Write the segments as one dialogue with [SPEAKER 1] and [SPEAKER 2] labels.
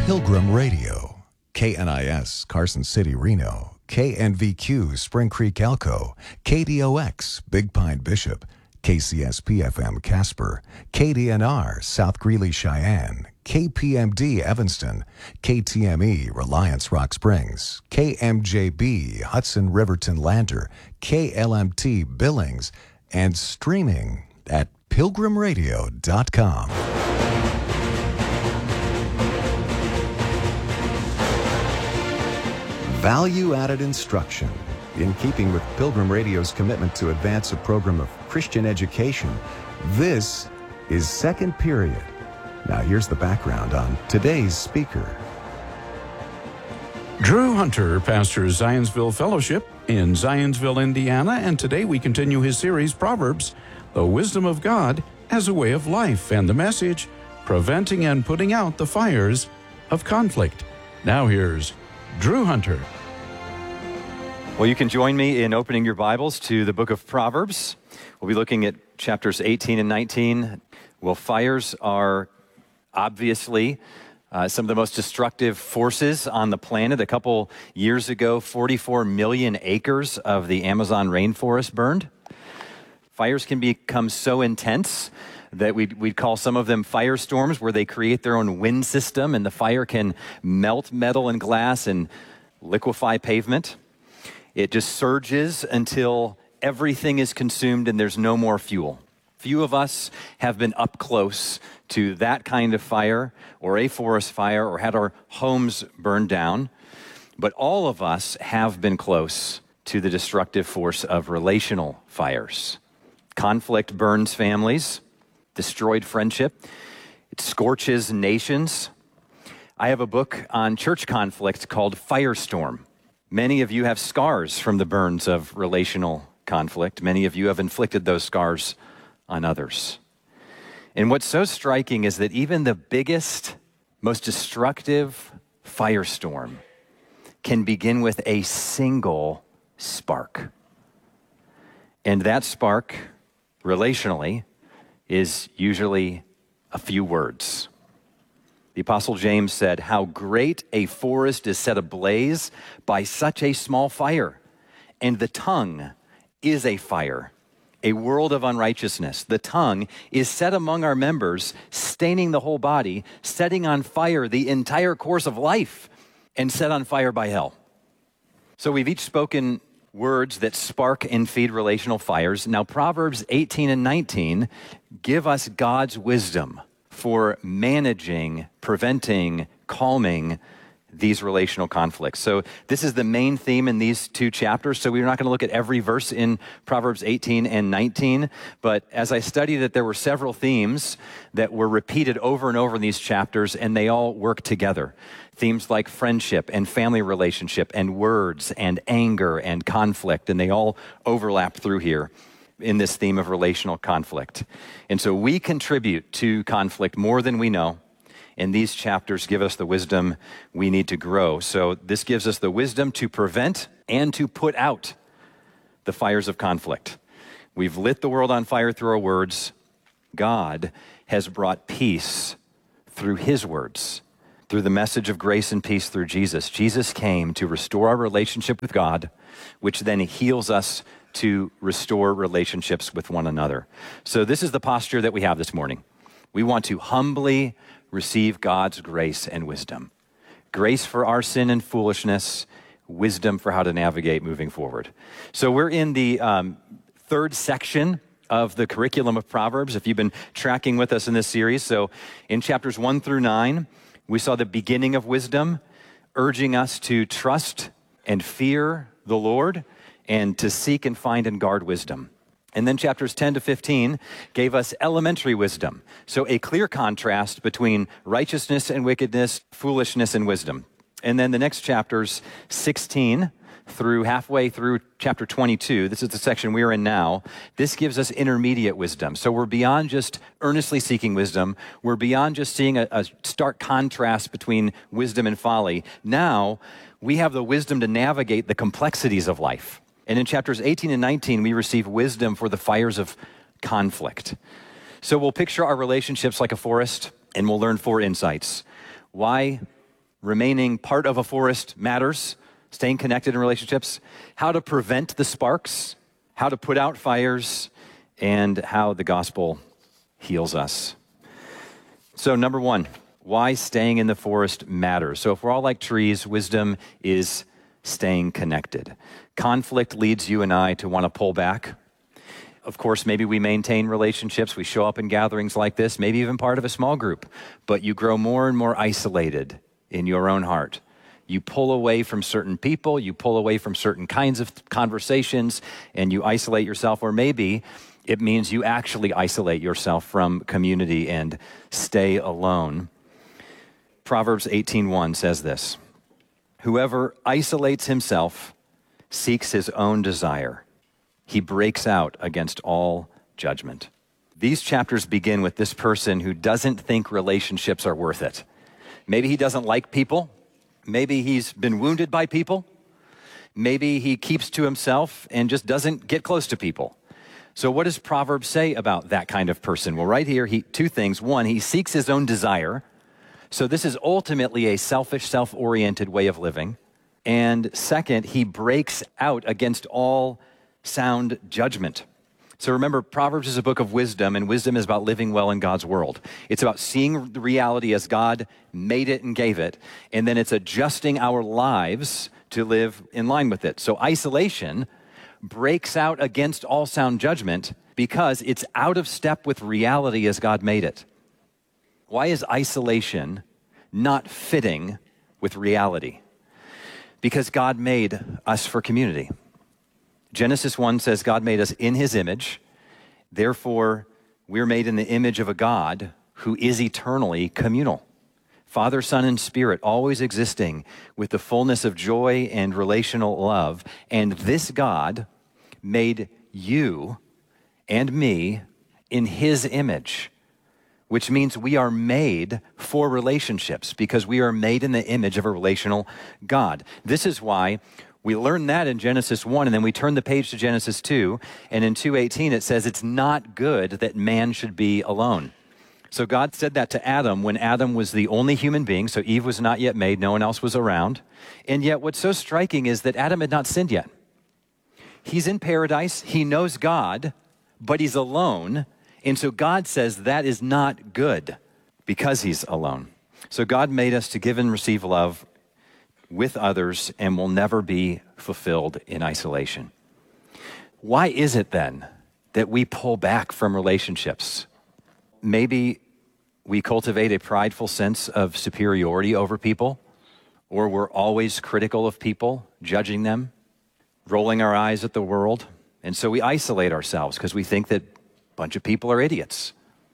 [SPEAKER 1] Pilgrim Radio, KNIS Carson City, Reno, KNVQ Spring Creek, Elko, KDOX Big Pine, Bishop, KCSP-FM Casper, KDNR South Greeley, Cheyenne, KPMD Evanston, KTME Reliance Rock Springs, KMJB Hudson Riverton Lander, KLMT Billings, and streaming at pilgrimradio.com. Value-added instruction. In keeping with Pilgrim Radio's commitment to advance a program of Christian education, this is Second Period. Now here's the background on today's speaker.
[SPEAKER 2] Drew Hunter pastors Zionsville Fellowship in Zionsville, Indiana, and today we continue his series, Proverbs, the Wisdom of God as a Way of Life, and the message, Preventing and Putting Out the Fires of Conflict. Now here's Drew Hunter.
[SPEAKER 3] Well, you can join me in opening your Bibles to the book of Proverbs. We'll be looking at chapters 18 and 19. Well, fires are obviously some of the most destructive forces on the planet. A couple years ago, 44 million acres of the Amazon rainforest burned. Fires can become so intense that we'd call some of them firestorms, where they create their own wind system and the fire can melt metal and glass and liquefy pavement. It just surges until everything is consumed and there's no more fuel. Few of us have been up close to that kind of fire or a forest fire or had our homes burned down, but all of us have been close to the destructive force of relational fires. Conflict burns families, destroyed friendship, it scorches nations. I have a book on church conflict called Firestorm. Many of you have scars from the burns of relational conflict. Many of you have inflicted those scars on others. And what's so striking is that even the biggest, most destructive firestorm can begin with a single spark. And that spark, relationally, is usually a few words. The Apostle James said, "How great a forest is set ablaze by such a small fire. And the tongue is a fire, a world of unrighteousness. The tongue is set among our members, staining the whole body, setting on fire the entire course of life, and set on fire by hell." So we've each spoken words that spark and feed relational fires. Now Proverbs 18 and 19 give us God's wisdom for managing, preventing, calming these relational conflicts. So this is the main theme in these two chapters. So we're not going to look at every verse in Proverbs 18 and 19, but as I studied it, there were several themes that were repeated over and over in these chapters, and they all work together. Themes like friendship and family relationship and words and anger and conflict, and they all overlap through here in this theme of relational conflict. And so we contribute to conflict more than we know, and these chapters give us the wisdom we need to grow. So this gives us the wisdom to prevent and to put out the fires of conflict. We've lit the world on fire through our words. God has brought peace through his words, through the message of grace and peace through Jesus. Jesus came to restore our relationship with God, which then heals us to restore relationships with one another. So this is the posture that we have this morning. We want to humbly receive God's grace and wisdom. Grace for our sin and foolishness, wisdom for how to navigate moving forward. So we're in the third section of the curriculum of Proverbs, if you've been tracking with us in this series. So in chapters 1 through 9, we saw the beginning of wisdom, urging us to trust and fear the Lord and to seek and find and guard wisdom. And then chapters 10 to 15 gave us elementary wisdom. So a clear contrast between righteousness and wickedness, foolishness and wisdom. And then the next chapters, 16 through halfway through chapter 22, this is the section we're in now, this gives us intermediate wisdom. So we're beyond just earnestly seeking wisdom. We're beyond just seeing a stark contrast between wisdom and folly. Now we have the wisdom to navigate the complexities of life. And in chapters 18 and 19, we receive wisdom for the fires of conflict. So we'll picture our relationships like a forest, and we'll learn 4 insights. Why remaining part of a forest matters, staying connected in relationships, how to prevent the sparks, how to put out fires, and how the gospel heals us. So number one, why staying in the forest matters. So if we're all like trees, wisdom is staying connected. Conflict leads you and I to want to pull back. Of course, maybe we maintain relationships. We show up in gatherings like this, maybe even part of a small group, but you grow more and more isolated in your own heart. You pull away from certain people, you pull away from certain kinds of conversations, and you isolate yourself. Or maybe it means you actually isolate yourself from community and stay alone. Proverbs 18:1 says this, "Whoever isolates himself seeks his own desire. He breaks out against all judgment." These chapters begin with this person who doesn't think relationships are worth it. Maybe he doesn't like people. Maybe he's been wounded by people. Maybe he keeps to himself and just doesn't get close to people. So what does Proverbs say about that kind of person? Well, right here, two things. One, he seeks his own desire. So this is ultimately a selfish, self-oriented way of living. And second, he breaks out against all sound judgment. So remember, Proverbs is a book of wisdom, and wisdom is about living well in God's world. It's about seeing the reality as God made it and gave it, and then it's adjusting our lives to live in line with it. So isolation breaks out against all sound judgment because it's out of step with reality as God made it. Why is isolation not fitting with reality? Because God made us for community. Genesis 1 says God made us in his image. Therefore, we're made in the image of a God who is eternally communal. Father, Son, and Spirit always existing with the fullness of joy and relational love. And this God made you and me in his image, which means we are made for relationships because we are made in the image of a relational God. This is why we learn that in Genesis 1, and then we turn the page to Genesis 2, and in 2:18 it says it's not good that man should be alone. So God said that to Adam when Adam was the only human being, so Eve was not yet made, no one else was around. And yet what's so striking is that Adam had not sinned yet. He's in paradise, he knows God, but he's alone, and so God says that is not good because he's alone. So God made us to give and receive love with others and will never be fulfilled in isolation. Why is it then that we pull back from relationships? Maybe we cultivate a prideful sense of superiority over people, or we're always critical of people, judging them, rolling our eyes at the world. And so we isolate ourselves because we think that a bunch of people are idiots.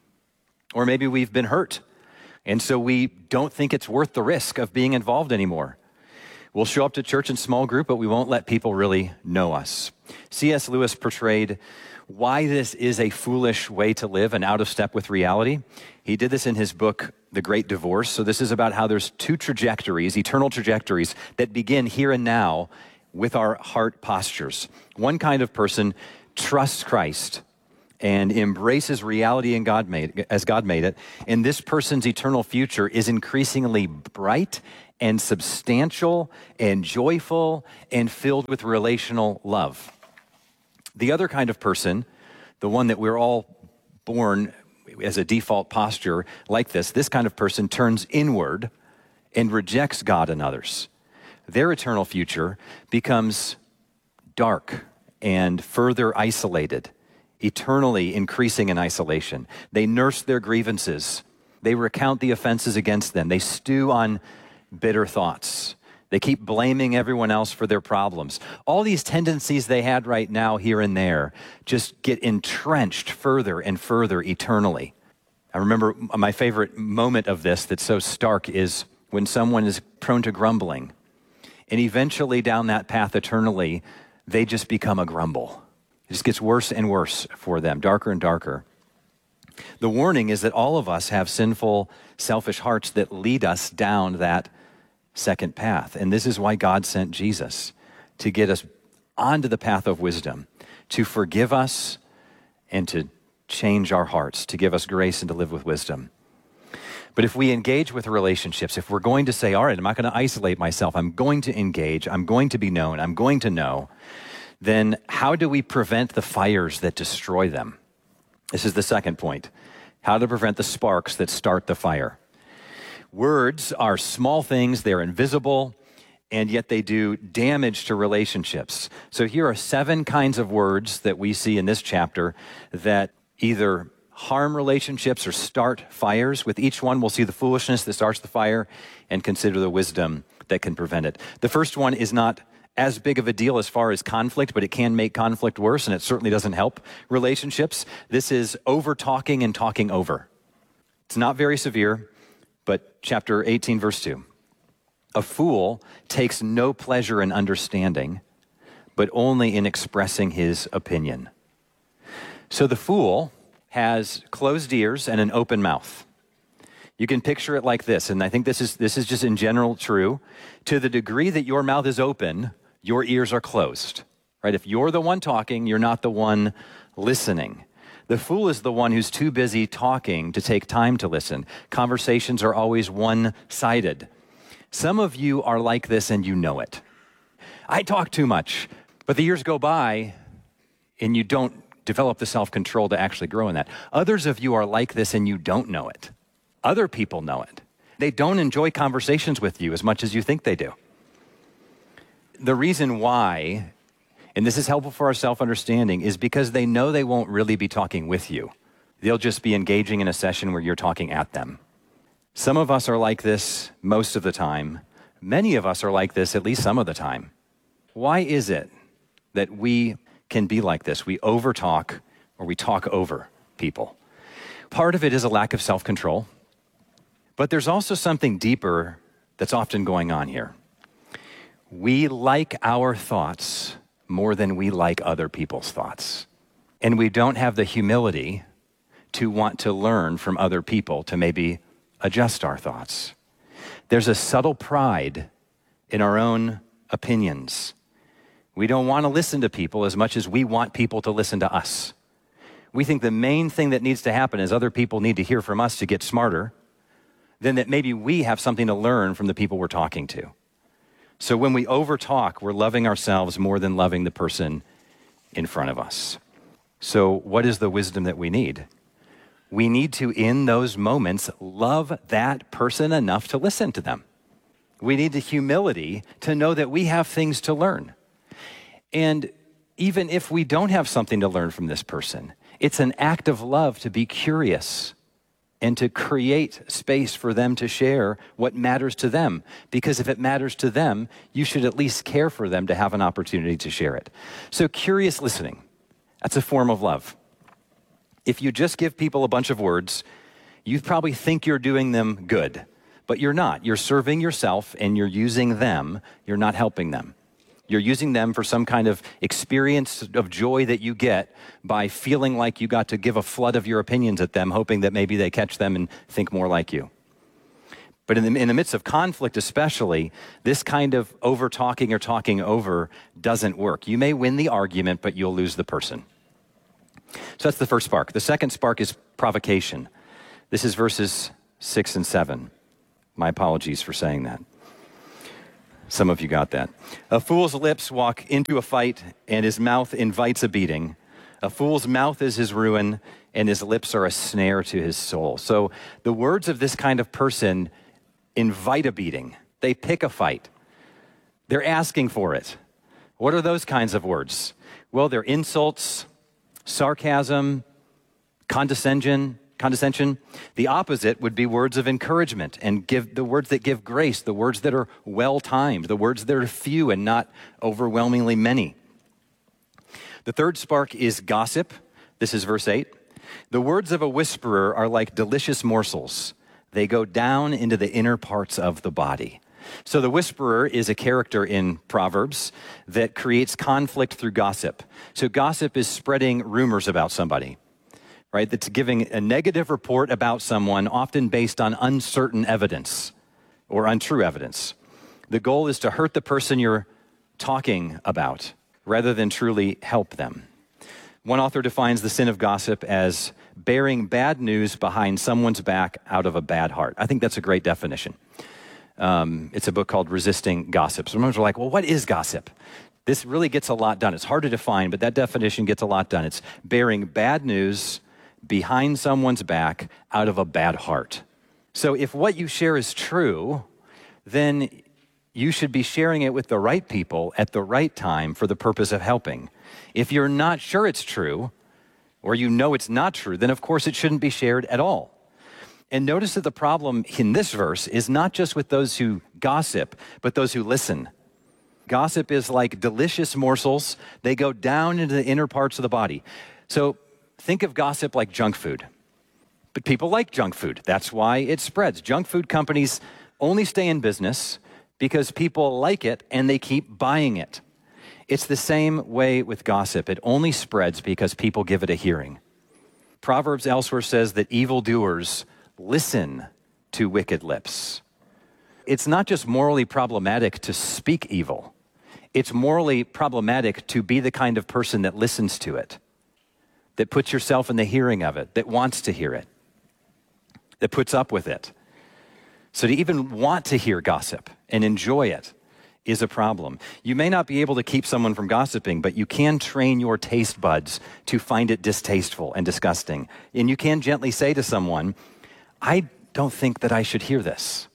[SPEAKER 3] Or maybe we've been hurt, and so we don't think it's worth the risk of being involved anymore. We'll show up to church in small group, but we won't let people really know us. C.S. Lewis portrayed why this is a foolish way to live and out of step with reality. He did this in his book, The Great Divorce. So this is about how there's two trajectories, eternal trajectories, that begin here and now with our heart postures. One kind of person trusts Christ and embraces reality as God made it, and this person's eternal future is increasingly bright and substantial and joyful and filled with relational love. The other kind of person, the one that we're all born as a default posture like this kind of person turns inward and rejects God and others. Their eternal future becomes dark and further isolated, eternally increasing in isolation. They nurse their grievances. They recount the offenses against them. They stew on bitter thoughts. They keep blaming everyone else for their problems. All these tendencies they had right now here and there just get entrenched further and further eternally. I remember my favorite moment of this that's so stark is when someone is prone to grumbling. And eventually down that path eternally, they just become a grumble. It just gets worse and worse for them, darker and darker. The warning is that all of us have sinful, selfish hearts that lead us down that second path. And this is why God sent Jesus, to get us onto the path of wisdom, to forgive us and to change our hearts, to give us grace and to live with wisdom. But if we engage with relationships, if we're going to say, all right, I'm not going to isolate myself, I'm going to engage, I'm going to be known, I'm going to know, then how do we prevent the fires that destroy them? This is the second point. How to prevent the sparks that start the fire. Words are small things, they're invisible, and yet they do damage to relationships. So here are 7 kinds of words that we see in this chapter that either harm relationships or start fires. With each one, we'll see the foolishness that starts the fire and consider the wisdom that can prevent it. The first one is not as big of a deal as far as conflict, but it can make conflict worse, and it certainly doesn't help relationships. This is over-talking and talking over. It's not very severe, but chapter 18, verse 2. A fool takes no pleasure in understanding, but only in expressing his opinion. So the fool has closed ears and an open mouth. You can picture it like this, and I think this is just in general true. To the degree that your mouth is open, your ears are closed, right? If you're the one talking, you're not the one listening. The fool is the one who's too busy talking to take time to listen. Conversations are always one-sided. Some of you are like this and you know it. I talk too much, but the years go by and you don't develop the self-control to actually grow in that. Others of you are like this and you don't know it. Other people know it. They don't enjoy conversations with you as much as you think they do. The reason why, and this is helpful for our self-understanding, is because they know they won't really be talking with you. They'll just be engaging in a session where you're talking at them. Some of us are like this most of the time. Many of us are like this at least some of the time. Why is it that we can be like this? We overtalk or we talk over people. Part of it is a lack of self-control, but there's also something deeper that's often going on here. We like our thoughts more than we like other people's thoughts. And we don't have the humility to want to learn from other people to maybe adjust our thoughts. There's a subtle pride in our own opinions. We don't want to listen to people as much as we want people to listen to us. We think the main thing that needs to happen is other people need to hear from us to get smarter, then that maybe we have something to learn from the people we're talking to. So when we overtalk, we're loving ourselves more than loving the person in front of us. So what is the wisdom that we need? We need to, in those moments, love that person enough to listen to them. We need the humility to know that we have things to learn. And even if we don't have something to learn from this person, it's an act of love to be curious and to create space for them to share what matters to them. Because if it matters to them, you should at least care for them to have an opportunity to share it. So curious listening, that's a form of love. If you just give people a bunch of words, you probably think you're doing them good, but you're not. You're serving yourself and you're using them. You're not helping them. You're using them for some kind of experience of joy that you get by feeling like you got to give a flood of your opinions at them, hoping that maybe they catch them and think more like you. But in the midst of conflict especially, this kind of over-talking or talking over doesn't work. You may win the argument, but you'll lose the person. So that's the first spark. The second spark is provocation. This is verses 6 and 7. My apologies for saying that. Some of you got that. A fool's lips walk into a fight, and his mouth invites a beating. A fool's mouth is his ruin, and his lips are a snare to his soul. So the words of this kind of person invite a beating. They pick a fight. They're asking for it. What are those kinds of words? Well, they're insults, sarcasm, condescension. The opposite would be words of encouragement and the words that give grace, the words that are well-timed, the words that are few and not overwhelmingly many. The third spark is gossip. This is verse 8. The words of a whisperer are like delicious morsels. They go down into the inner parts of the body. So the whisperer is a character in Proverbs that creates conflict through gossip. So gossip is spreading rumors about somebody, right? That's giving a negative report about someone, often based on uncertain evidence or untrue evidence. The goal is to hurt the person you're talking about rather than truly help them. One author defines the sin of gossip as bearing bad news behind someone's back out of a bad heart. I think that's a great definition. It's a book called Resisting Gossip. Sometimes we're like, well, what is gossip? This really gets a lot done. It's hard to define, but that definition gets a lot done. It's bearing bad news behind someone's back out of a bad heart. So if what you share is true, then you should be sharing it with the right people at the right time for the purpose of helping. If you're not sure it's true, or you know it's not true, then of course it shouldn't be shared at all. And notice that the problem in this verse is not just with those who gossip, but those who listen. Gossip is like delicious morsels. They go down into the inner parts of the body. So think of gossip like junk food. But people like junk food. That's why it spreads. Junk food companies only stay in business because people like it and they keep buying it. It's the same way with gossip. It only spreads because people give it a hearing. Proverbs elsewhere says that evildoers listen to wicked lips. It's not just morally problematic to speak evil. It's morally problematic to be the kind of person that listens to it, that puts yourself in the hearing of it, that wants to hear it, that puts up with it. So to even want to hear gossip and enjoy it is a problem. You may not be able to keep someone from gossiping, but you can train your taste buds to find it distasteful and disgusting. And you can gently say to someone, I don't think that I should hear this.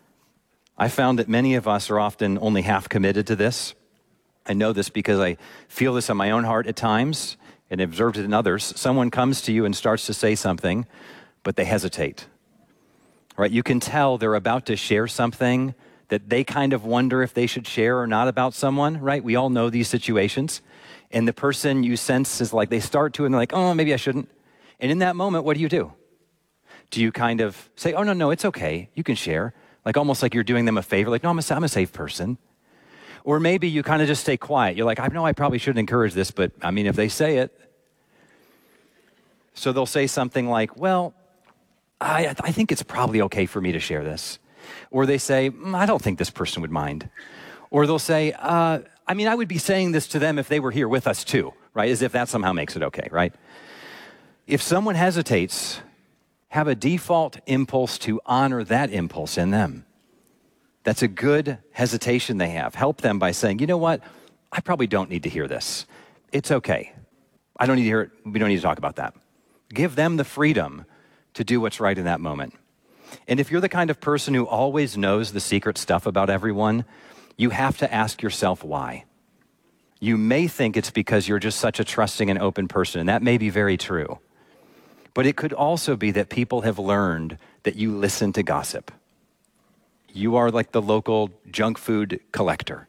[SPEAKER 3] I found that many of us are often only half committed to this. I know this because I feel this in my own heart at times and observed it in others. Someone comes to you and starts to say something, but they hesitate. Right? You can tell they're about to share something that they kind of wonder if they should share or not about someone, right? We all know these situations. And the person you sense is like, they start to and they're like, oh, maybe I shouldn't. And in that moment, what do? Do you kind of say, oh, no, it's okay, you can share? Like almost like you're doing them a favor, like, no, I'm a safe person. Or maybe you kind of just stay quiet. You're like, I know I probably shouldn't encourage this, but I mean, if they say it. So they'll say something like, well, I think it's probably okay for me to share this. Or they say, I don't think this person would mind. Or they'll say, I would be saying this to them if they were here with us too, right? As if that somehow makes it okay, right? If someone hesitates, have a default impulse to honor that impulse in them. That's a good hesitation they have. Help them by saying, you know what? I probably don't need to hear this. It's okay. I don't need to hear it. We don't need to talk about that. Give them the freedom to do what's right in that moment. And if you're the kind of person who always knows the secret stuff about everyone, you have to ask yourself why. You may think it's because you're just such a trusting and open person, and that may be very true. But it could also be that people have learned that you listen to gossip. You are like the local junk food collector.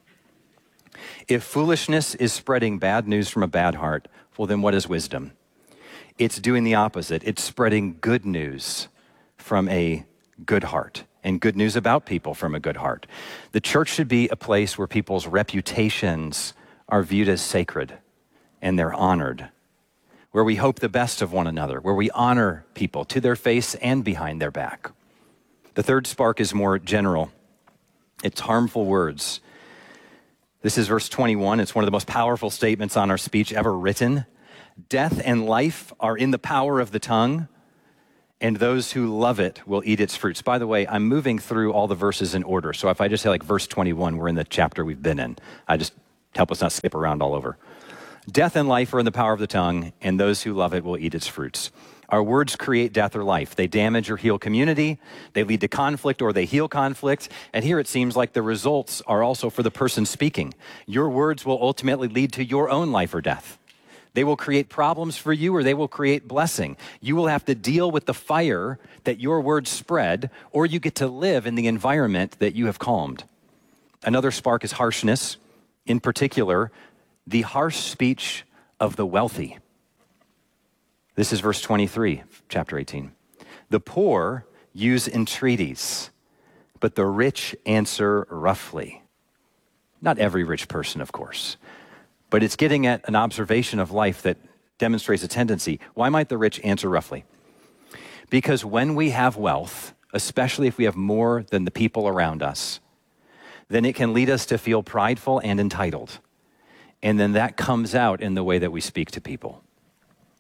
[SPEAKER 3] If foolishness is spreading bad news from a bad heart, well, then what is wisdom? It's doing the opposite. It's spreading good news from a good heart and good news about people from a good heart. The church should be a place where people's reputations are viewed as sacred and they're honored, where we hope the best of one another, where we honor people to their face and behind their back. The third spark is more general. It's harmful words. This is verse 21. It's one of the most powerful statements on our speech ever written. Death and life are in the power of the tongue, and those who love it will eat its fruits. By the way, I'm moving through all the verses in order. So if I just say like verse 21, we're in the chapter we've been in. I just help us not skip around all over. Death and life are in the power of the tongue, and those who love it will eat its fruits. Our words create death or life. They damage or heal community. They lead to conflict or they heal conflict. And here it seems like the results are also for the person speaking. Your words will ultimately lead to your own life or death. They will create problems for you or they will create blessing. You will have to deal with the fire that your words spread, or you get to live in the environment that you have calmed. Another spark is harshness. In particular, the harsh speech of the wealthy. This is verse 23, chapter 18. The poor use entreaties, but the rich answer roughly. Not every rich person, of course, but it's getting at an observation of life that demonstrates a tendency. Why might the rich answer roughly? Because when we have wealth, especially if we have more than the people around us, then it can lead us to feel prideful and entitled. And then that comes out in the way that we speak to people.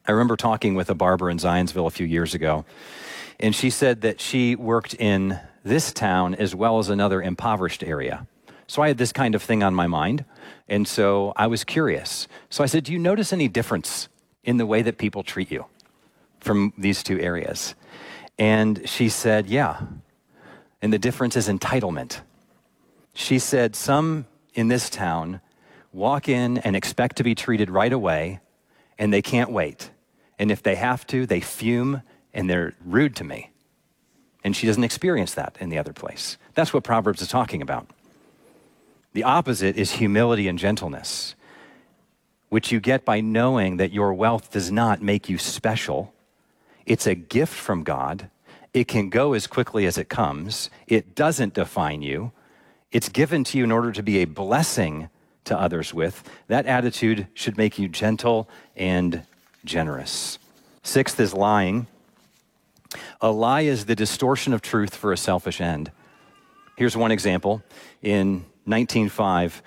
[SPEAKER 3] I remember talking with a barber in Zionsville a few years ago, and she said that she worked in this town as well as another impoverished area. So I had this kind of thing on my mind, and so I was curious. So I said, do you notice any difference in the way that people treat you from these two areas? And she said, yeah, and the difference is entitlement. She said, some in this town walk in and expect to be treated right away, and they can't wait. And if they have to, they fume and they're rude to me. And she doesn't experience that in the other place. That's what Proverbs is talking about. The opposite is humility and gentleness, which you get by knowing that your wealth does not make you special. It's a gift from God. It can go as quickly as it comes. It doesn't define you. It's given to you in order to be a blessing to others with. That attitude should make you gentle and generous. Sixth is lying. A lie is the distortion of truth for a selfish end. Here's one example. In 1905,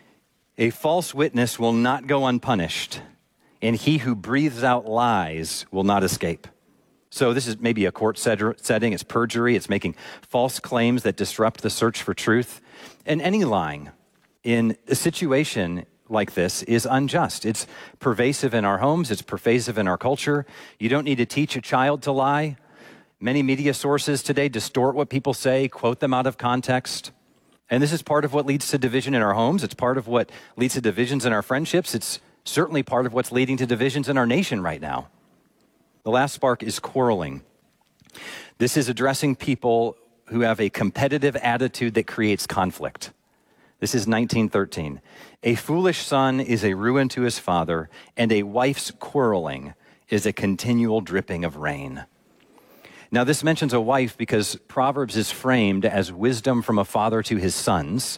[SPEAKER 3] a false witness will not go unpunished, and he who breathes out lies will not escape. So this is maybe a court setting. It's perjury. It's making false claims that disrupt the search for truth. And any lying in a situation like this is unjust. It's pervasive in our homes. It's pervasive in our culture. You don't need to teach a child to lie. Many media sources today distort what people say, quote them out of context. And this is part of what leads to division in our homes. It's part of what leads to divisions in our friendships. It's certainly part of what's leading to divisions in our nation right now. The last spark is quarreling. This is addressing people who have a competitive attitude that creates conflict. This is 1913. A foolish son is a ruin to his father, and a wife's quarreling is a continual dripping of rain. Now, this mentions a wife because Proverbs is framed as wisdom from a father to his sons,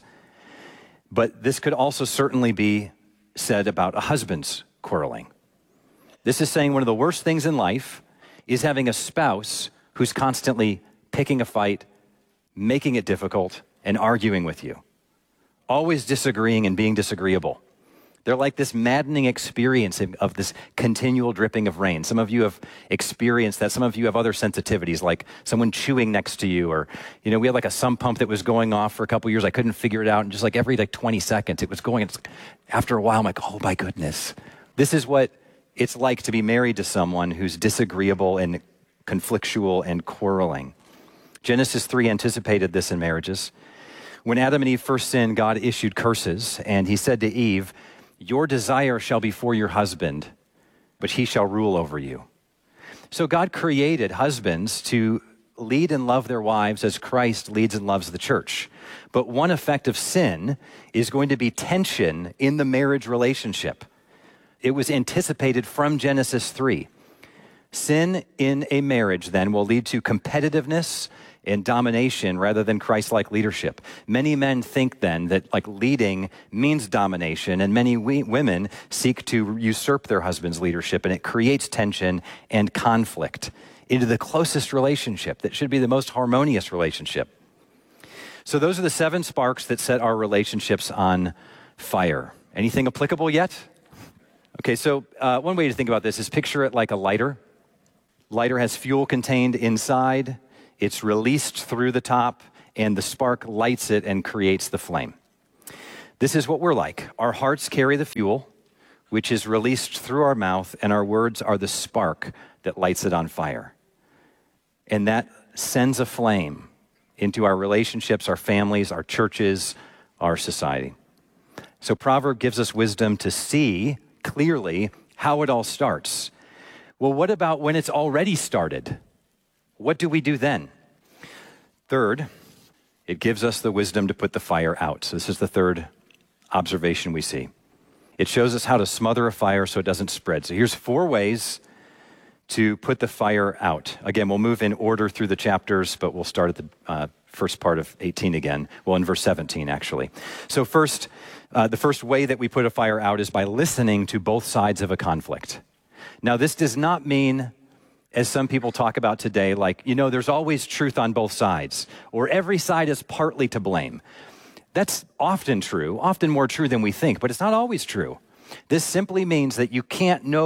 [SPEAKER 3] but this could also certainly be said about a husband's quarreling. This is saying one of the worst things in life is having a spouse who's constantly picking a fight, making it difficult, and arguing with you, always disagreeing and being disagreeable. They're like this maddening experience of this continual dripping of rain. Some of you have experienced that. Some of you have other sensitivities, like someone chewing next to you, or, we had like a sump pump that was going off for a couple years. I couldn't figure it out. And just like every 20 seconds, it was going. After a while, I'm like, oh my goodness. This is what it's like to be married to someone who's disagreeable and conflictual and quarreling. Genesis 3 anticipated this in marriages. When Adam and Eve first sinned, God issued curses, and he said to Eve, "Your desire shall be for your husband, but he shall rule over you." So God created husbands to lead and love their wives as Christ leads and loves the church. But one effect of sin is going to be tension in the marriage relationship. It was anticipated from Genesis 3. Sin in a marriage then will lead to competitiveness and domination rather than Christ-like leadership. Many men think then that leading means domination, and many women seek to usurp their husband's leadership, and it creates tension and conflict into the closest relationship that should be the most harmonious relationship. So those are the 7 sparks that set our relationships on fire. Anything applicable yet? Okay, so one way to think about this is picture it like a lighter. Lighter has fuel contained inside. It's released through the top, and the spark lights it and creates the flame. This is what we're like. Our hearts carry the fuel, which is released through our mouth, and our words are the spark that lights it on fire. And that sends a flame into our relationships, our families, our churches, our society. So Proverb gives us wisdom to see clearly how it all starts. Well, what about when it's already started? What do we do then? Third, it gives us the wisdom to put the fire out. So this is the third observation we see. It shows us how to smother a fire so it doesn't spread. So here's 4 ways to put the fire out. Again, we'll move in order through the chapters, but we'll start at the first part of 18 again. Well, in verse 17, actually. So first, the first way that we put a fire out is by listening to both sides of a conflict. Now, this does not mean, as some people talk about today, there's always truth on both sides, or every side is partly to blame. That's often true, often more true than we think, but it's not always true. This simply means that you can't know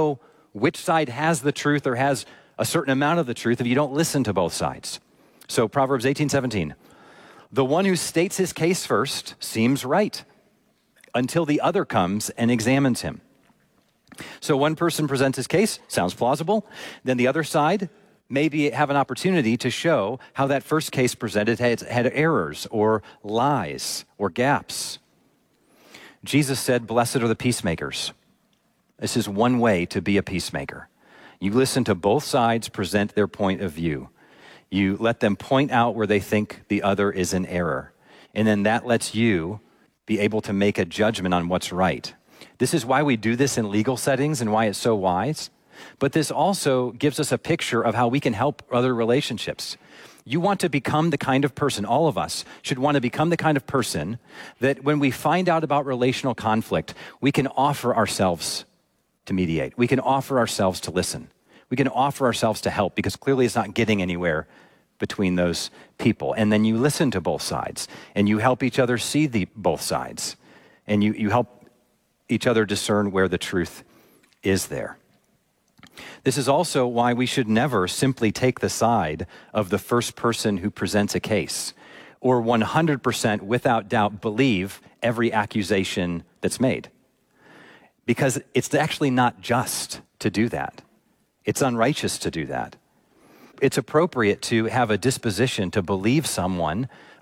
[SPEAKER 3] which side has the truth or has a certain amount of the truth if you don't listen to both sides. So Proverbs 18:17, the one who states his case first seems right until the other comes and examines him. So one person presents his case, sounds plausible, then the other side maybe have an opportunity to show how that first case presented had errors or lies or gaps. Jesus said, blessed are the peacemakers. This is one way to be a peacemaker. You listen to both sides present their point of view. You let them point out where they think the other is in error. And then that lets you be able to make a judgment on what's right. This is why we do this in legal settings and why it's so wise. But this also gives us a picture of how we can help other relationships. You want to become the kind of person, all of us should want to become the kind of person that when we find out about relational conflict, we can offer ourselves to mediate. We can offer ourselves to listen. We can offer ourselves to help because clearly it's not getting anywhere between those people. And then you listen to both sides and you help each other see both sides and you help each other discern where the truth is there. This is also why we should never simply take the side of the first person who presents a case or 100% without doubt believe every accusation that's made. Because it's actually not just to do that. It's unrighteous to do that. It's appropriate to have a disposition to believe someone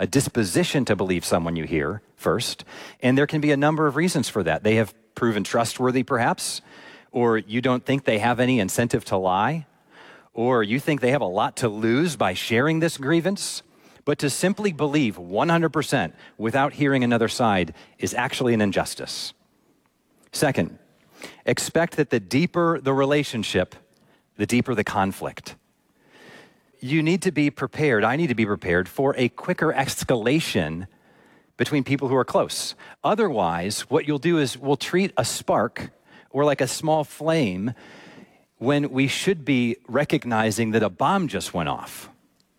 [SPEAKER 3] you hear first. And there can be a number of reasons for that. They have proven trustworthy, perhaps, or you don't think they have any incentive to lie, or you think they have a lot to lose by sharing this grievance. But to simply believe 100% without hearing another side is actually an injustice. Second, expect that the deeper the relationship, the deeper the conflict. You need to be prepared, I need to be prepared for a quicker escalation between people who are close. Otherwise, what you'll do is we'll treat a spark or like a small flame when we should be recognizing that a bomb just went off.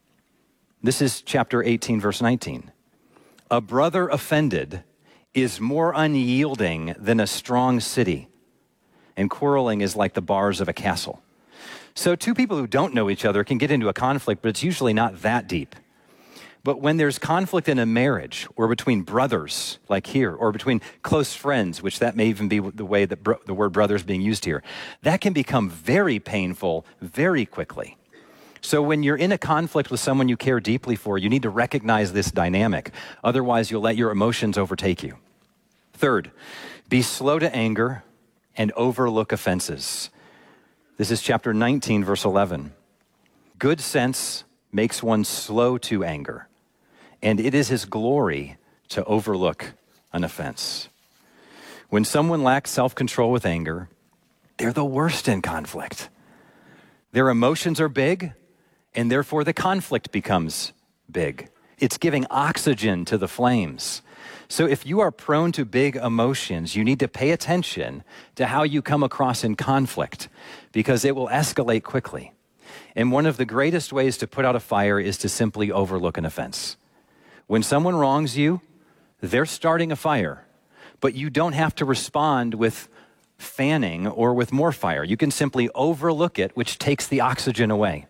[SPEAKER 3] This is chapter 18, verse 19. A brother offended is more unyielding than a strong city, and quarreling is like the bars of a castle. So two people who don't know each other can get into a conflict, but it's usually not that deep. But when there's conflict in a marriage or between brothers, like here, or between close friends, which that may even be the way that the word brother is being used here, that can become very painful very quickly. So when you're in a conflict with someone you care deeply for, you need to recognize this dynamic. Otherwise, you'll let your emotions overtake you. Third, be slow to anger and overlook offenses. This is chapter 19, verse 11. Good sense makes one slow to anger, and it is his glory to overlook an offense. When someone lacks self-control with anger, they're the worst in conflict. Their emotions are big, and therefore the conflict becomes big. It's giving oxygen to the flames. So if you are prone to big emotions, you need to pay attention to how you come across in conflict, because it will escalate quickly. And one of the greatest ways to put out a fire is to simply overlook an offense. When someone wrongs you, they're starting a fire, but you don't have to respond with fanning or with more fire. You can simply overlook it, which takes the oxygen away.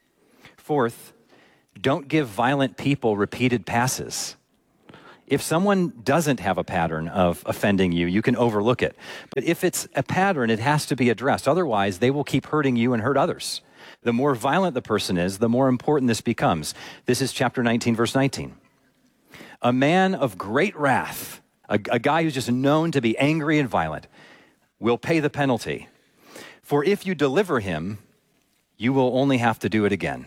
[SPEAKER 3] Fourth, don't give violent people repeated passes. If someone doesn't have a pattern of offending you, you can overlook it. But if it's a pattern, it has to be addressed. Otherwise, they will keep hurting you and hurt others. The more violent the person is, the more important this becomes. This is chapter 19, verse 19. A man of great wrath, a guy who's just known to be angry and violent, will pay the penalty. For if you deliver him, you will only have to do it again.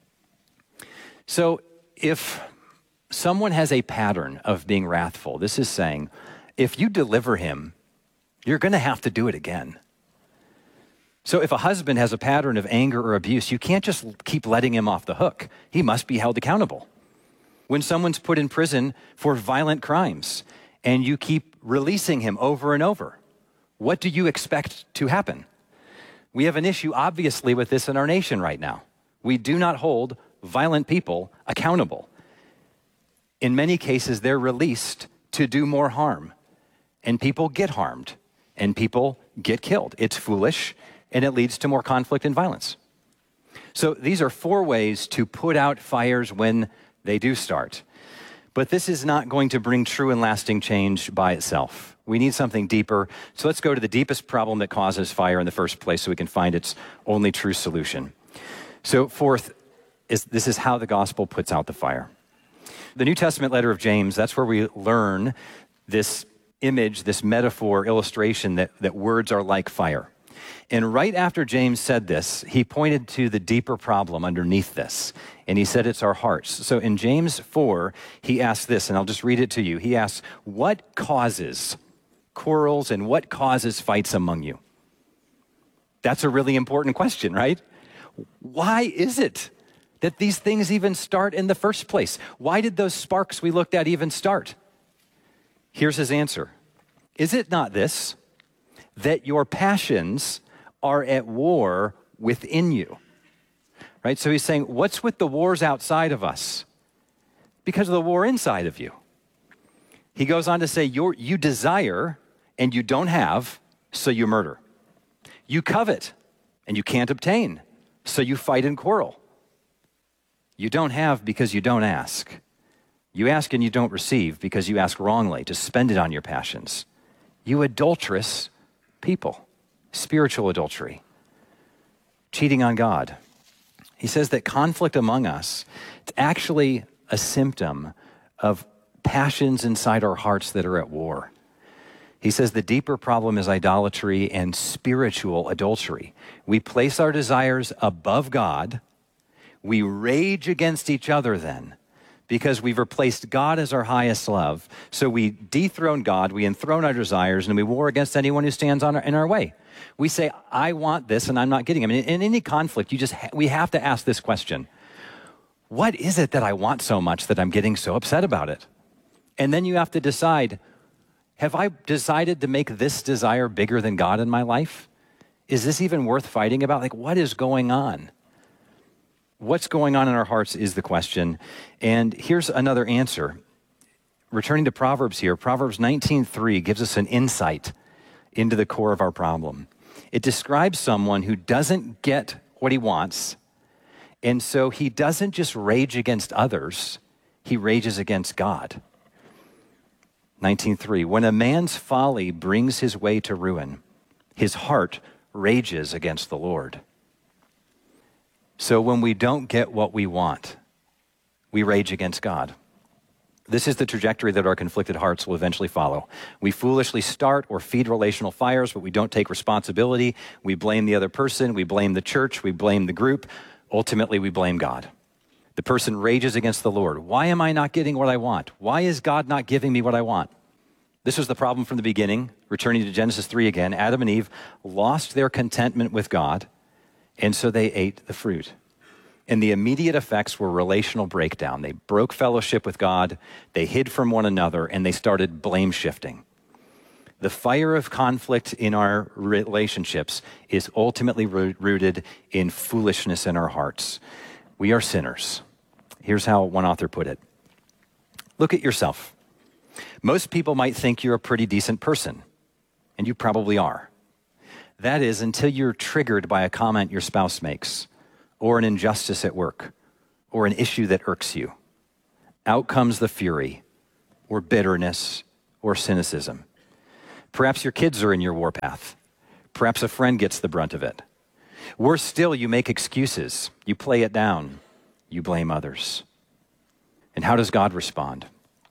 [SPEAKER 3] So if someone has a pattern of being wrathful, this is saying, if you deliver him, you're going to have to do it again. So if a husband has a pattern of anger or abuse, you can't just keep letting him off the hook. He must be held accountable. When someone's put in prison for violent crimes and you keep releasing him over and over, what do you expect to happen? We have an issue, obviously, with this in our nation right now. We do not hold violent people accountable. In many cases, they're released to do more harm, and people get harmed, and people get killed. It's foolish, and it leads to more conflict and violence. So these are 4 ways to put out fires when they do start. But this is not going to bring true and lasting change by itself. We need something deeper. So let's go to the deepest problem that causes fire in the first place so we can find its only true solution. So fourth, this is how the gospel puts out the fire. The New Testament letter of James, that's where we learn this image, this metaphor, illustration that words are like fire. And right after James said this, he pointed to the deeper problem underneath this. And he said it's our hearts. So in James 4, he asks this, and I'll just read it to you. He asks, what causes quarrels and what causes fights among you? That's a really important question, right? Why is it that these things even start in the first place? Why did those sparks we looked at even start? Here's his answer. Is it not this, that your passions are at war within you? Right? So he's saying, what's with the wars outside of us? Because of the war inside of you. He goes on to say, you desire and you don't have, so you murder. You covet and you can't obtain, so you fight and quarrel. You don't have because you don't ask. You ask and you don't receive because you ask wrongly to spend it on your passions. You adulterous people, spiritual adultery, cheating on God. He says that conflict among us is actually a symptom of passions inside our hearts that are at war. He says the deeper problem is idolatry and spiritual adultery. We place our desires above God. We rage against each other then because we've replaced God as our highest love. So we dethrone God, we enthrone our desires, and we war against anyone who stands in our way. We say, I want this and I'm not getting it. I mean, in any conflict, we have to ask this question. What is it that I want so much that I'm getting so upset about it? And then you have to decide, have I decided to make this desire bigger than God in my life? Is this even worth fighting about? Like, what is going on? What's going on in our hearts is the question. And here's another answer. Returning to Proverbs here, Proverbs 19:3 gives us an insight into the core of our problem. It describes someone who doesn't get what he wants, and so he doesn't just rage against others, he rages against God. 19:3, when a man's folly brings his way to ruin, his heart rages against the Lord. So when we don't get what we want, we rage against God. This is the trajectory that our conflicted hearts will eventually follow. We foolishly start or feed relational fires, but we don't take responsibility. We blame the other person, we blame the church, we blame the group. Ultimately, we blame God. The person rages against the Lord. Why am I not getting what I want? Why is God not giving me what I want? This was the problem from the beginning. Returning to Genesis 3 again, Adam and Eve lost their contentment with God, and so they ate the fruit. And the immediate effects were relational breakdown. They broke fellowship with God, they hid from one another, and they started blame shifting. The fire of conflict in our relationships is ultimately rooted in foolishness in our hearts. We are sinners. Here's how one author put it. Look at yourself. Most people might think you're a pretty decent person, and you probably are. That is, until you're triggered by a comment your spouse makes, or an injustice at work, or an issue that irks you. Out comes the fury, or bitterness, or cynicism. Perhaps your kids are in your warpath. Perhaps a friend gets the brunt of it. Worse still, you make excuses. You play it down. You blame others. And how does God respond?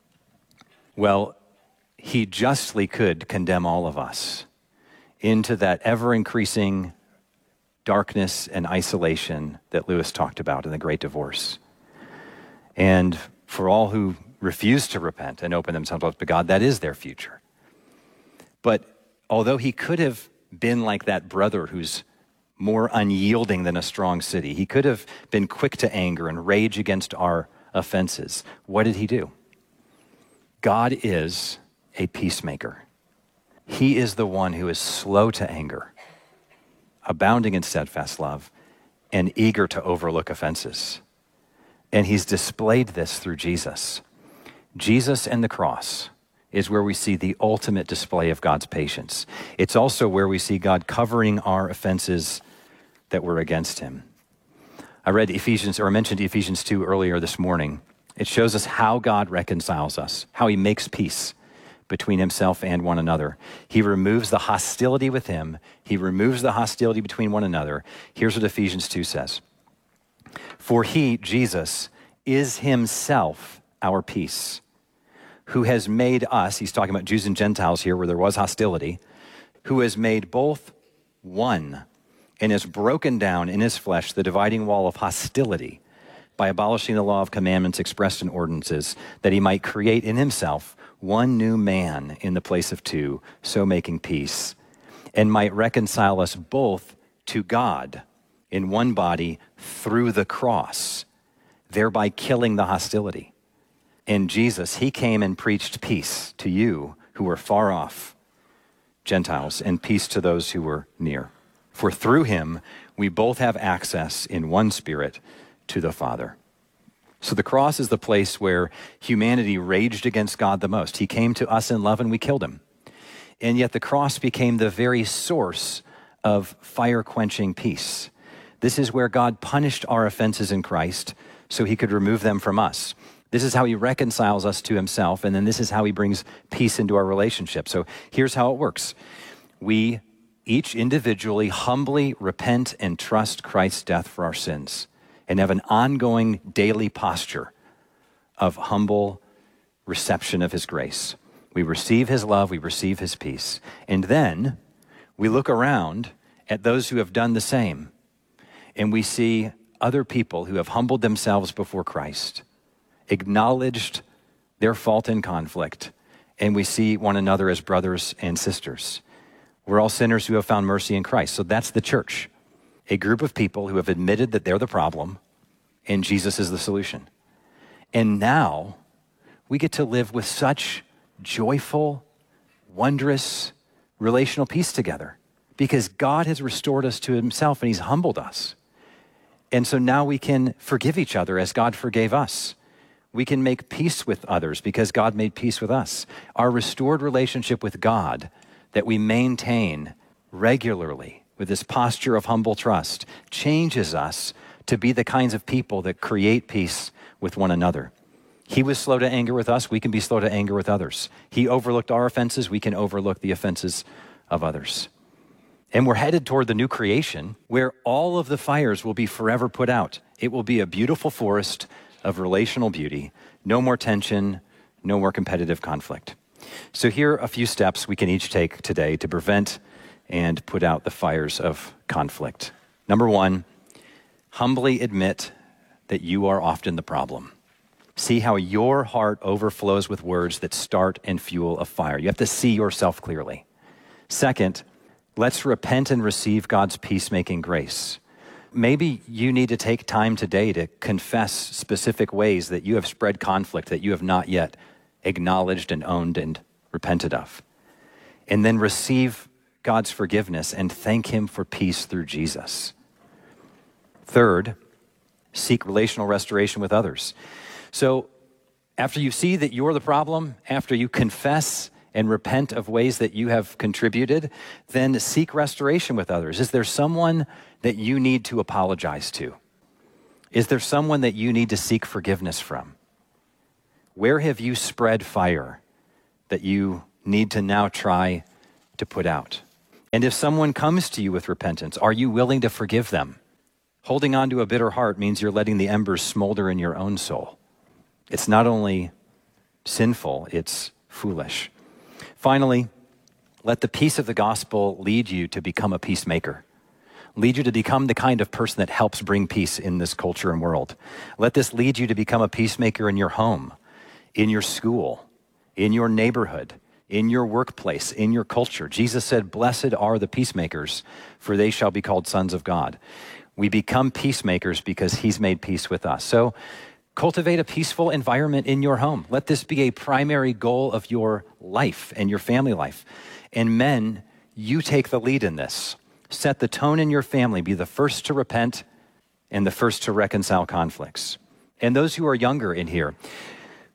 [SPEAKER 3] Well, he justly could condemn all of us into that ever-increasing darkness and isolation that Lewis talked about in The Great Divorce. And for all who refuse to repent and open themselves up to God, that is their future. But although he could have been like that brother who's more unyielding than a strong city, he could have been quick to anger and rage against our offenses. What did he do? God is a peacemaker. He is the one who is slow to anger, abounding in steadfast love, and eager to overlook offenses. And he's displayed this through Jesus. Jesus and the cross is where we see the ultimate display of God's patience. It's also where we see God covering our offenses that were against him. I mentioned Ephesians 2 earlier this morning. It shows us how God reconciles us, how he makes peace between himself and one another. He removes the hostility with him. He removes the hostility between one another. Here's what Ephesians 2 says. For he, Jesus, is himself our peace, who has made us, he's talking about Jews and Gentiles here where there was hostility, who has made both one and has broken down in his flesh the dividing wall of hostility by abolishing the law of commandments expressed in ordinances, that he might create in himself one new man in the place of two, so making peace, and might reconcile us both to God in one body through the cross, thereby killing the hostility. In Jesus, he came and preached peace to you who were far off, Gentiles, and peace to those who were near. For through him, we both have access in one spirit to the Father. So the cross is the place where humanity raged against God the most. He came to us in love and we killed him. And yet the cross became the very source of fire-quenching peace. This is where God punished our offenses in Christ so he could remove them from us. This is how he reconciles us to himself, and then this is how he brings peace into our relationship. So here's how it works. We each individually humbly repent and trust Christ's death for our sins and have an ongoing daily posture of humble reception of his grace. We receive his love, we receive his peace. And then we look around at those who have done the same, and we see other people who have humbled themselves before Christ, acknowledged their fault in conflict, and we see one another as brothers and sisters. We're all sinners who have found mercy in Christ. So that's the church, a group of people who have admitted that they're the problem and Jesus is the solution. And now we get to live with such joyful, wondrous, relational peace together because God has restored us to himself and he's humbled us. And so now we can forgive each other as God forgave us. We can make peace with others because God made peace with us. Our restored relationship with God that we maintain regularly with this posture of humble trust changes us to be the kinds of people that create peace with one another. He was slow to anger with us. We can be slow to anger with others. He overlooked our offenses. We can overlook the offenses of others. And we're headed toward the new creation where all of the fires will be forever put out. It will be a beautiful forest of relational beauty. No more tension, no more competitive conflict. So here are a few steps we can each take today to prevent and put out the fires of conflict. Number one, humbly admit that you are often the problem. See how your heart overflows with words that start and fuel a fire. You have to see yourself clearly. Second, let's repent and receive God's peacemaking grace. Maybe you need to take time today to confess specific ways that you have spread conflict that you have not yet acknowledged and owned and repented of. And then receive God's forgiveness and thank him for peace through Jesus. Third, seek relational restoration with others. So after you see that you're the problem, after you confess and repent of ways that you have contributed, then seek restoration with others. Is there someone that you need to apologize to? Is there someone that you need to seek forgiveness from? Where have you spread fire that you need to now try to put out? And if someone comes to you with repentance, are you willing to forgive them? Holding on to a bitter heart means you're letting the embers smolder in your own soul. It's not only sinful, it's foolish. Finally, let the peace of the gospel lead you to become a peacemaker. Lead you to become the kind of person that helps bring peace in this culture and world. Let this lead you to become a peacemaker in your home, in your school, in your neighborhood, in your workplace, in your culture. Jesus said, "Blessed are the peacemakers, for they shall be called sons of God." We become peacemakers because he's made peace with us. So cultivate a peaceful environment in your home. Let this be a primary goal of your life and your family life. And men, you take the lead in this. Set the tone in your family. Be the first to repent and the first to reconcile conflicts. And those who are younger in here,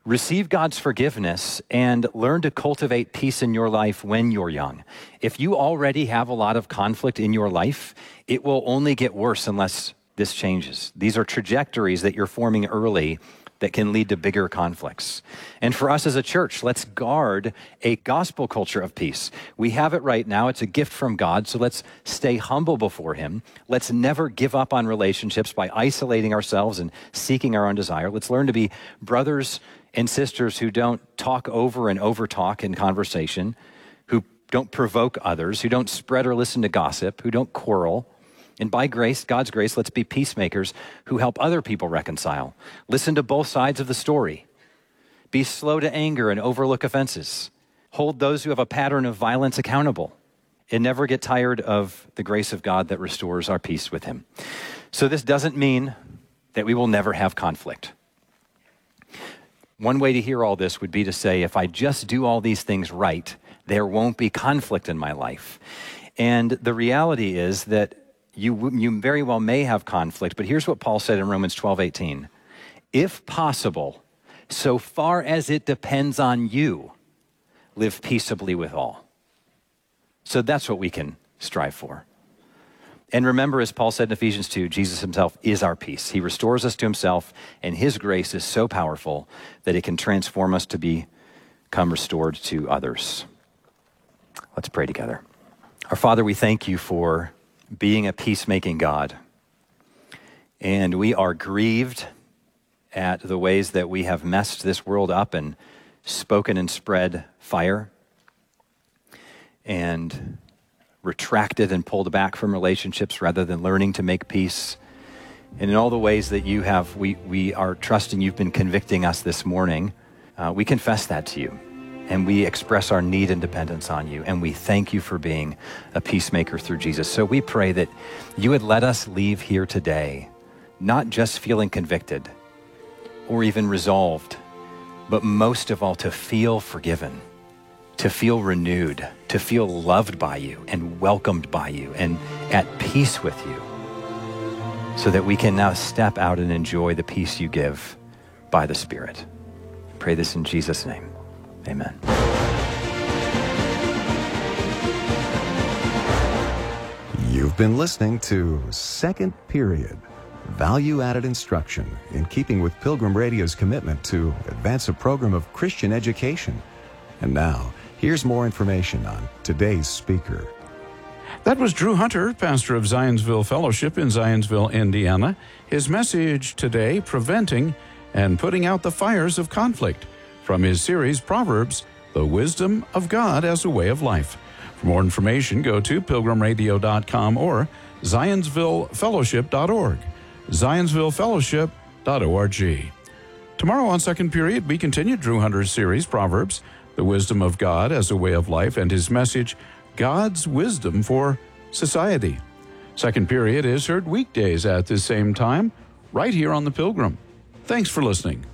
[SPEAKER 3] Receive God's forgiveness and learn to cultivate peace in your life when you're young. If you already have a lot of conflict in your life, it will only get worse unless this changes. These are trajectories that you're forming early that can lead to bigger conflicts. And for us as a church, let's guard a gospel culture of peace. We have it right now. It's a gift from God, so let's stay humble before him. Let's never give up on relationships by isolating ourselves and seeking our own desire. Let's learn to be brothers and sisters who don't talk over and over talk in conversation, who don't provoke others, who don't spread or listen to gossip, who don't quarrel. And by grace, God's grace, let's be peacemakers who help other people reconcile. Listen to both sides of the story. Be slow to anger and overlook offenses. Hold those who have a pattern of violence accountable. And never get tired of the grace of God that restores our peace with him. So this doesn't mean that we will never have conflict. One way to hear all this would be to say, if I just do all these things right, there won't be conflict in my life. And the reality is that you very well may have conflict, but here's what Paul said in Romans 12:18. If possible, so far as it depends on you, live peaceably with all. So that's what we can strive for. And remember, as Paul said in Ephesians 2, Jesus himself is our peace. He restores us to himself, and his grace is so powerful that it can transform us to become restored to others. Let's pray together. Our Father, we thank you for being a peacemaking God. And we are grieved at the ways that we have messed this world up and spoken and spread fire and retracted and pulled back from relationships rather than learning to make peace. And in all the ways that you have, we are trusting you've been convicting us this morning. We confess that to you. And we express our need and dependence on you. And we thank you for being a peacemaker through Jesus. So we pray that you would let us leave here today, not just feeling convicted or even resolved, but most of all to feel forgiven, to feel renewed, to feel loved by you and welcomed by you and at peace with you, so that we can now step out and enjoy the peace you give by the Spirit. I pray this in Jesus' name. Amen.
[SPEAKER 1] You've been listening to Second Period, value-added instruction in keeping with Pilgrim Radio's commitment to advance a program of Christian education. And now, here's more information on today's speaker.
[SPEAKER 2] That was Drew Hunter, pastor of Zionsville Fellowship in Zionsville, Indiana. His message today, Preventing and Putting Out the Fires of Conflict, from his series, Proverbs, The Wisdom of God as a Way of Life. For more information, go to pilgrimradio.com or zionsvillefellowship.org, zionsvillefellowship.org. Tomorrow on Second Period, we continue Drew Hunter's series, Proverbs, The Wisdom of God as a Way of Life, and his message, God's Wisdom for Society. Second Period is heard weekdays at the same time, right here on The Pilgrim. Thanks for listening.